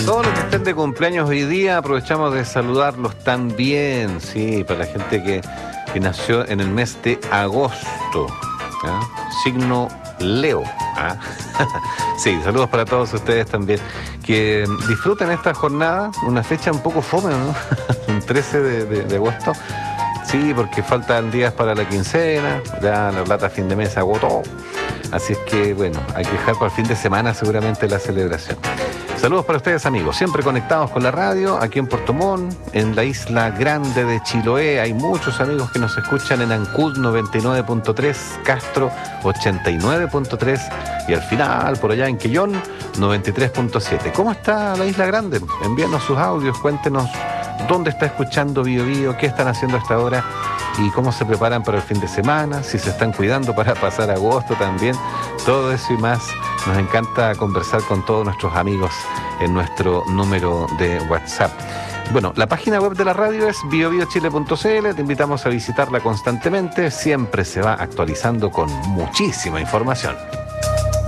todos los que estén de cumpleaños hoy día, aprovechamos de saludarlos también, sí, para la gente que nació en el mes de agosto, ¿ah? Signo Leo. ¿Ah? Sí, saludos para todos ustedes también, que disfruten esta jornada, una fecha un poco fome, ¿no? Un 13 de agosto. Sí, porque faltan días para la quincena, ya la plata a fin de mes se agotó. Así es que, bueno, hay que dejar para el fin de semana seguramente la celebración. Saludos para ustedes, amigos, siempre conectados con la radio, aquí en Puerto Montt, en la isla grande de Chiloé. Hay muchos amigos que nos escuchan en Ancud 99.3, Castro 89.3 y al final, por allá en Quellón 93.7. ¿Cómo está la isla grande? Envíanos sus audios, cuéntenos dónde está escuchando Bío Bío, qué están haciendo hasta ahora y cómo se preparan para el fin de semana, si se están cuidando para pasar agosto también. Todo eso y más, nos encanta conversar con todos nuestros amigos en nuestro número de WhatsApp. Bueno, la página web de la radio es biobiochile.cl, te invitamos a visitarla constantemente, siempre se va actualizando con muchísima información.